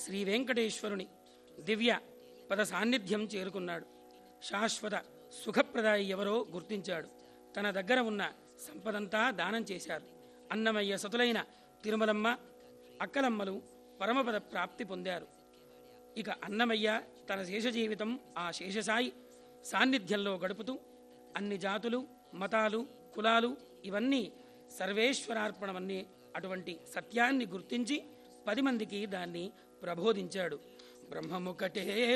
శ్రీ వెంకటేశ్వరుని దివ్య పద సాన్నిధ్యం చేరుకున్నాడు. శాశ్వత సుఖప్రదాయి ఎవరో గుర్తించాడు. తన దగ్గర ఉన్న సంపదంతా దానం చేశారు. అన్నమయ్య సతులైన తిరుమలమ్మ, అక్కలమ్మలు పరమపద ప్రాప్తి పొందారు. ఇక అన్నమయ్య తన శేష జీవితం ఆ శేషసాయి సాన్నిధ్యంలో గడుపుతూ అన్ని జాతులు, మతాలు, కులాలు ఇవన్నీ సర్వేశ్వరార్పణమన్నీ అటువంటి సత్యాన్ని గుర్తించి 10 మందికి దాన్ని ప్రబోధించాడు. బ్రహ్మముకటే